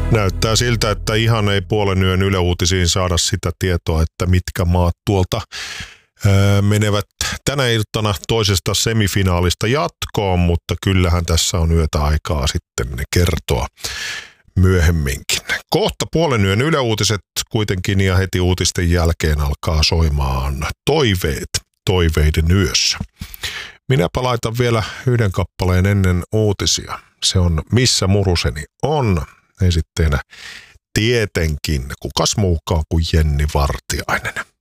Näyttää siltä, että ihan ei puolen yön Yle Uutisiin saada sitä tietoa, että mitkä maat tuolta menevät tänä iltana toisesta semifinaalista jatkoon, mutta kyllähän tässä on yötä aikaa sitten ne kertoa myöhemminkin. Kohta puolen yön Yle Uutiset kuitenkin ja heti uutisten jälkeen alkaa soimaan toiveiden yössä. Minäpä laitan vielä yhden kappaleen ennen uutisia. Se on Missä muruseni on. Esitteenä tietenkin kukas muukaan kuin Jenni Vartiainen.